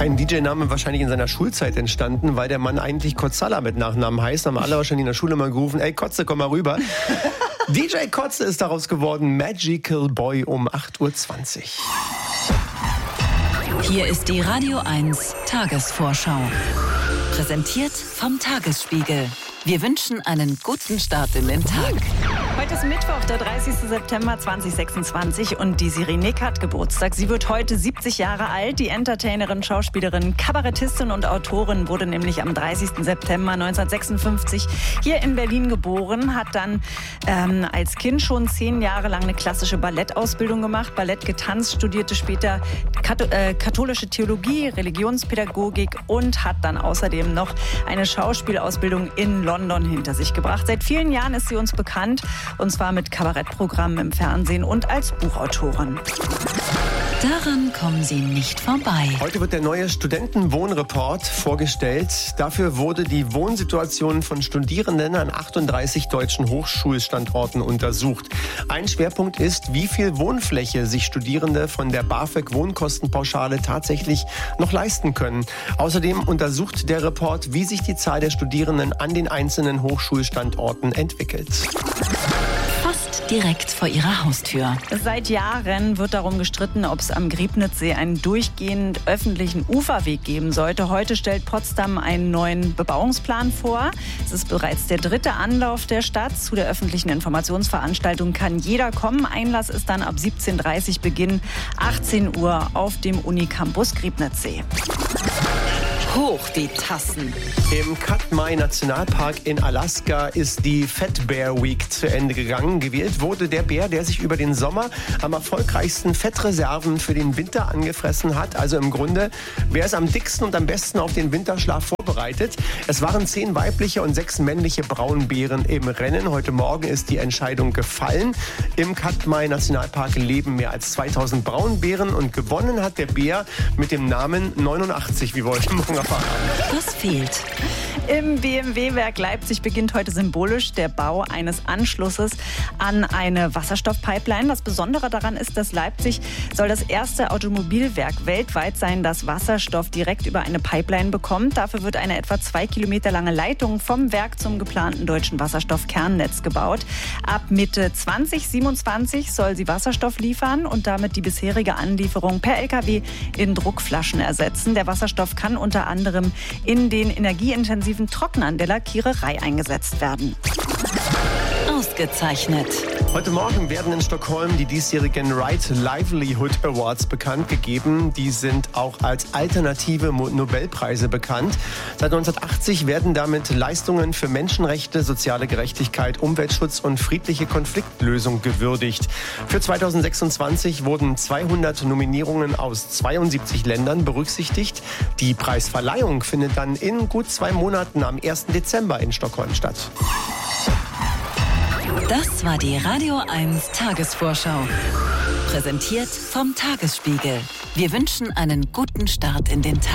Ein DJ-Name wahrscheinlich in seiner Schulzeit entstanden, weil der Mann eigentlich Kotzala mit Nachnamen heißt. Haben alle wahrscheinlich in der Schule mal gerufen, ey Kotze, komm mal rüber. DJ Kotze ist daraus geworden, Magical Boy um 8.20 Uhr. Hier ist die Radio 1 Tagesvorschau. Präsentiert vom Tagesspiegel. Wir wünschen einen guten Start in den Tag. Heute ist Mittwoch, der 30. September 2026 und die Siri Nick hat Geburtstag. Sie wird heute 70 Jahre alt. Die Entertainerin, Schauspielerin, Kabarettistin und Autorin wurde nämlich am 30. September 1956 hier in Berlin geboren, hat dann als Kind schon 10 Jahre lang eine klassische Ballettausbildung gemacht, Ballett getanzt, studierte später katholische Theologie, Religionspädagogik und hat dann außerdem noch eine Schauspielausbildung in London hinter sich gebracht. Seit vielen Jahren ist sie uns bekannt, und zwar mit Kabarettprogrammen im Fernsehen und als Buchautorin. Daran kommen Sie nicht vorbei. Heute wird der neue Studentenwohnreport vorgestellt. Dafür wurde die Wohnsituation von Studierenden an 38 deutschen Hochschulstandorten untersucht. Ein Schwerpunkt ist, wie viel Wohnfläche sich Studierende von der BAföG-Wohnkostenpauschale tatsächlich noch leisten können. Außerdem untersucht der Report, wie sich die Zahl der Studierenden an den einzelnen Hochschulstandorten entwickelt. Fast direkt vor Ihrer Haustür. Seit Jahren wird darum gestritten, ob es am Griebnitzsee einen durchgehend öffentlichen Uferweg geben sollte. Heute stellt Potsdam einen neuen Bebauungsplan vor. Es ist bereits der 3. Anlauf der Stadt. Zu der öffentlichen Informationsveranstaltung kann jeder kommen. Einlass ist dann ab 17.30 Uhr, Beginn 18 Uhr auf dem Unicampus Griebnitzsee. Hoch die Tassen. Im Katmai Nationalpark in Alaska ist die Fat Bear Week zu Ende gegangen. Gewählt wurde der Bär, der sich über den Sommer am erfolgreichsten Fettreserven für den Winter angefressen hat. Also im Grunde, wer ist am dicksten und am besten auf den Winterschlaf vorbereitet? Es waren 10 weibliche und 6 männliche Braunbären im Rennen. Heute Morgen ist die Entscheidung gefallen. Im Katmai Nationalpark leben mehr als 2000 Braunbären und gewonnen hat der Bär mit dem Namen 89, wie wir heute Morgen erfahren haben. Was fehlt? Im BMW-Werk Leipzig beginnt heute symbolisch der Bau eines Anschlusses an eine Wasserstoffpipeline. Das Besondere daran ist, dass Leipzig soll das erste Automobilwerk weltweit sein, das Wasserstoff direkt über eine Pipeline bekommt. Dafür wird eine etwa 2 Kilometer lange Leitung vom Werk zum geplanten deutschen Wasserstoffkernnetz gebaut. Ab Mitte 2027 soll sie Wasserstoff liefern und damit die bisherige Anlieferung per LKW in Druckflaschen ersetzen. Der Wasserstoff kann unter anderem in den energieintensiven Trocknern der Lackiererei eingesetzt werden. Ausgezeichnet. Heute Morgen werden in Stockholm die diesjährigen Right Livelihood Awards bekannt gegeben. Die sind auch als alternative Nobelpreise bekannt. Seit 1980 werden damit Leistungen für Menschenrechte, soziale Gerechtigkeit, Umweltschutz und friedliche Konfliktlösung gewürdigt. Für 2026 wurden 200 Nominierungen aus 72 Ländern berücksichtigt. Die Preisverleihung findet dann in gut 2 Monaten am 1. Dezember in Stockholm statt. Das war die Radio 1 Tagesvorschau. Präsentiert vom Tagesspiegel. Wir wünschen einen guten Start in den Tag.